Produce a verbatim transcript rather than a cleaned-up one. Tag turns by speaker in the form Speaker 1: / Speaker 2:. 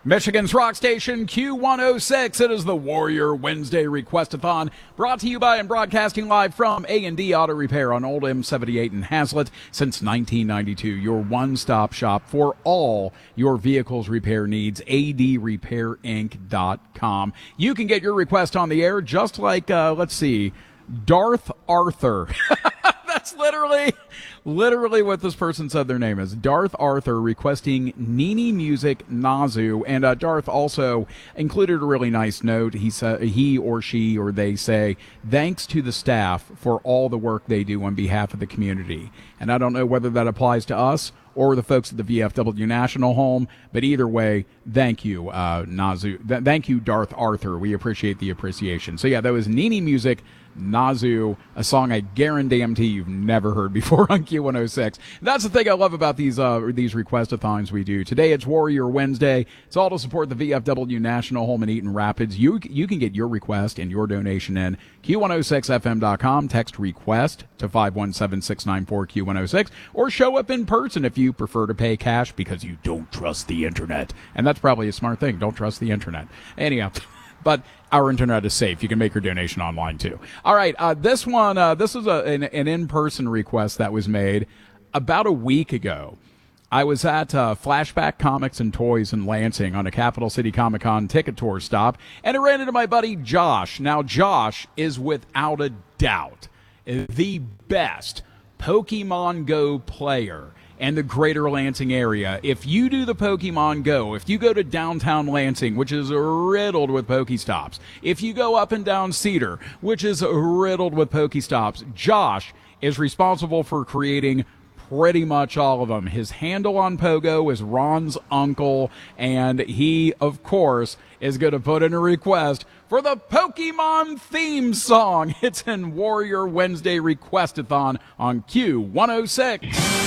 Speaker 1: Michigan's rock station Q one oh six. It is the Warrior Wednesday Requestathon, brought to you by and broadcasting live from A and D Auto Repair on Old M seventy-eight in Hazlet since nineteen ninety-two. Your one-stop shop for all your vehicle's repair needs, A D repair inc dot com. You can get your request on the air just like, uh, let's see, Darth Arthur. That's literally, literally what this person said their name is. Darth Arthur requesting Nini Music Nazu. And uh, Darth also included a really nice note. He said, he or she or they say, thanks to the staff for all the work they do on behalf of the community. And I don't know whether that applies to us or the folks at the V F W National Home, but either way, thank you, uh, Nazu. Th- thank you, Darth Arthur. We appreciate the appreciation. So yeah, that was Nini Music Nazu, a song I guarantee you've never heard before on Q one oh six. That's the thing I love about these uh, these requestathons we do. Today it's Warrior Wednesday. It's all to support the V F W National Home in Eaton Rapids. You you can get your request and your donation in Q one oh six F M dot com. Text request to five one seven, six nine four, Q one oh six, or show up in person if you prefer to pay cash because you don't trust the internet. And that's probably a smart thing. Don't trust the internet. Anyhow. But our internet is safe. You can make your donation online, too. All right, uh, this one, uh, this is a, an, an in-person request that was made about a week ago. I was at uh, Flashback Comics and Toys in Lansing on a Capital City Comic Con ticket tour stop, and I ran into my buddy Josh. Now, Josh is without a doubt the best Pokemon Go player and the greater Lansing area. If you do the Pokemon Go, if you go to downtown Lansing, which is riddled with Pokestops, if you go up and down Cedar, which is riddled with Pokestops, Josh is responsible for creating pretty much all of them. His handle on Pogo is Ron's uncle, and he, of course, is going to put in a request for the Pokemon theme song. It's in Warrior Wednesday Requestathon on Q one oh six.